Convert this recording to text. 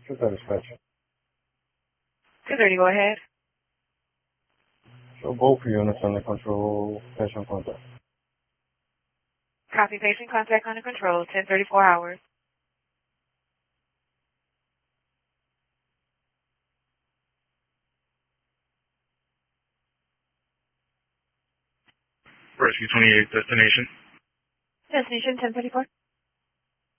that dispatch. 230, go ahead. So both units under control, patient contact. Copy, patient contact under control, 10:34 hours. Rescue 28, destination. Destination 10:34.